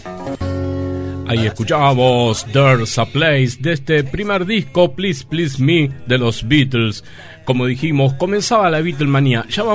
Ahí escuchábamos There's a Place de este primer disco Please Please Me de los Beatles. Como dijimos, comenzaba la Beatlemanía. Ya vamos